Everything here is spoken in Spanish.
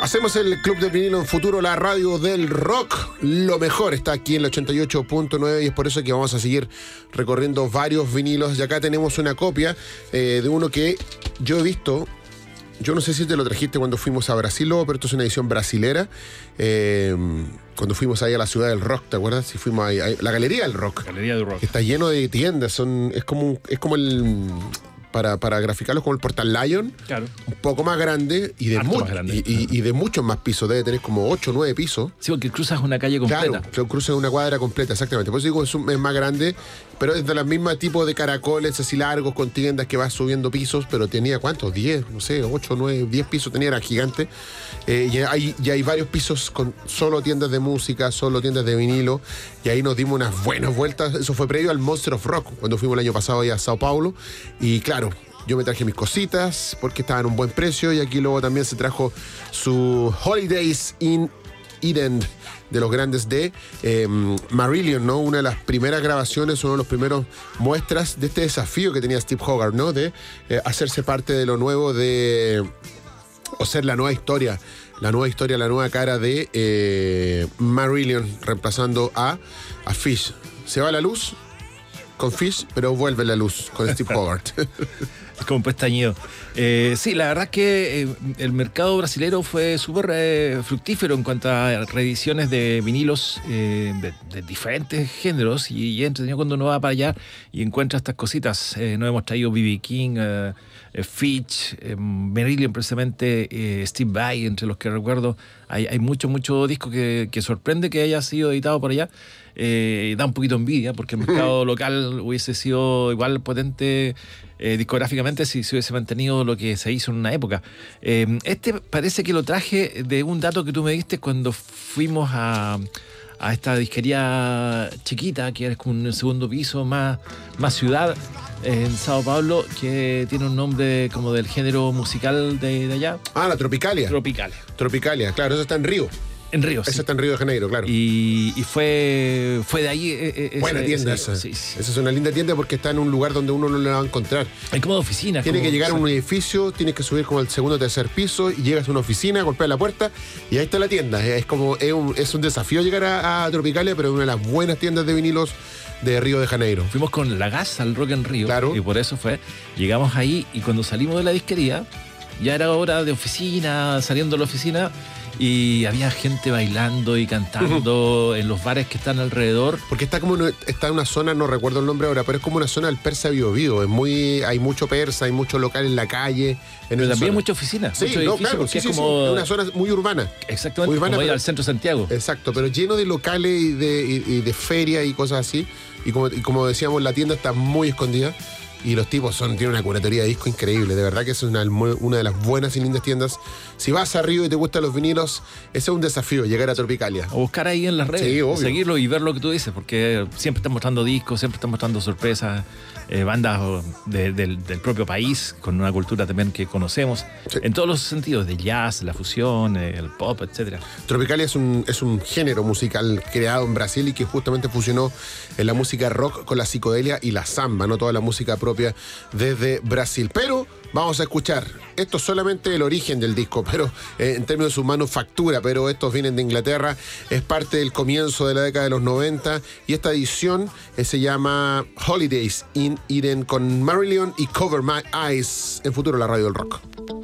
Hacemos el Club del Vinilo en Futuro, la radio del rock. Lo mejor está aquí en el 88.9 y es por eso que vamos a seguir recorriendo varios vinilos. Y acá tenemos una copia de uno que yo he visto. Yo no sé si te lo trajiste cuando fuimos a Brasil, pero esto es una edición brasilera. Cuando fuimos ahí a la ciudad del rock, ¿te acuerdas? Si fuimos ahí, la Galería del Rock. Galería del Rock. Que está lleno de tiendas. Es como el... Para graficarlos como el Portal Lion, claro, un poco más grande y de, más grande. Y de muchos más pisos. Debe tener como 8 o 9 pisos. Sí, porque cruzas una calle completa. Claro, cruzas una cuadra completa, exactamente. Por eso digo, es más grande, pero es de la misma tipo de caracoles así largos con tiendas que vas subiendo pisos, pero tenía ¿cuántos? 10, no sé, 8, 9, 10 pisos tenía, era gigante. Y hay varios pisos con solo tiendas de música, solo tiendas de vinilo, y ahí nos dimos unas buenas vueltas. Eso fue previo al Monster of Rock, cuando fuimos el año pasado ahí a Sao Paulo, y claro, yo me traje mis cositas porque estaban a un buen precio, y aquí luego también se trajo su Holidays in Eden de los grandes de Marillion, ¿no? Una de las primeras grabaciones, uno de los primeros muestras de este desafío que tenía Steve Hogarth, ¿no? De hacerse parte de lo nuevo, o ser la nueva historia, la nueva cara de Marillion, reemplazando a Fish. Se va la luz con Fish, pero vuelve la luz con Steve Hogarth. Es como un pestañeo. Sí, la verdad es que el mercado brasilero fue súper fructífero en cuanto a reediciones de vinilos de diferentes géneros, y es entretenido cuando uno va para allá y encuentra estas cositas. Nos hemos traído B.B. King, Fitch, Marillion precisamente, Steve Vai, entre los que recuerdo. Hay mucho disco que sorprende que haya sido editado por allá. Da un poquito envidia porque el mercado local hubiese sido igual potente discográficamente si se hubiese mantenido lo que se hizo en una época. Parece que lo traje de un dato que tú me diste cuando fuimos a esta disquería chiquita, que es como un segundo piso, más ciudad, en Sao Paulo, que tiene un nombre como del género musical de allá. Ah, la Tropicalia. Tropicalia, claro, eso está en Río. En Río, Esa sí. está en Río de Janeiro, claro. Y fue de ahí. Buena tienda esa. Sí. Esa es una linda tienda porque está en un lugar donde uno no la va a encontrar. Hay como de oficina. Tiene que llegar a un edificio, tienes que subir como al segundo o tercer piso y llegas a una oficina, golpeas la puerta y ahí está la tienda. Es un desafío llegar a Tropicalia, pero es una de las buenas tiendas de vinilos de Río de Janeiro. Fuimos con la gas al Rock en Río. Claro. Y por eso llegamos ahí, y cuando salimos de la disquería ya era hora de oficina, saliendo de la oficina, y había gente bailando y cantando en los bares que están alrededor. Porque está en una zona, no recuerdo el nombre ahora, pero es como una zona del Persa Bio Bio. Hay mucho persa, hay mucho local en la calle. Pero también mucha oficina. Sí, claro, porque sí, es como es una zona muy urbana. Exactamente, muy urbana, como ir al centro de Santiago. Exacto, pero lleno de locales y de ferias y cosas así. Y como decíamos, la tienda está muy escondida. Y los tipos tienen una curatoría de disco increíble. De verdad que es una de las buenas y lindas tiendas. Si vas a Río y te gustan los vinilos, ese es un desafío, llegar a Tropicalia. O buscar ahí en las redes, sí, obvio, seguirlo y ver lo que tú dices, porque siempre están mostrando discos, siempre están mostrando sorpresas, bandas del propio país, con una cultura también que conocemos, sí, en todos los sentidos, de jazz, la fusión, el pop, etcétera. Tropicalia es un género musical creado en Brasil y que justamente fusionó en la música rock con la psicodelia y la samba, no toda la música propia desde Brasil. Pero vamos a escuchar, esto es solamente el origen del disco, pero en términos de su manufactura, pero estos vienen de Inglaterra, es parte del comienzo de la década de los 90, y esta edición se llama Holidays in Eden con Marillion y Cover My Eyes, en Futuro la radio del rock.